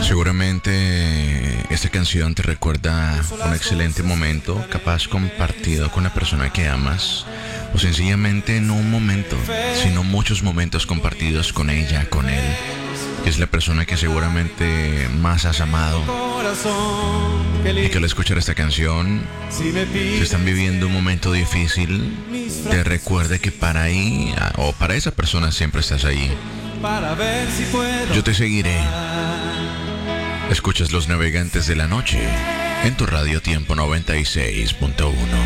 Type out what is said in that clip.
Seguramente esta canción te recuerda un excelente momento, capaz compartido con la persona que amas, o sencillamente no un momento, sino muchos momentos compartidos con ella, con él, que es la persona que seguramente más has amado. Y que al escuchar esta canción, si están viviendo un momento difícil, te recuerde que para ahí, o para esa persona siempre estás ahí. Yo te seguiré. Escuchas Los Navegantes de la Noche en tu Radio Tiempo 96.1.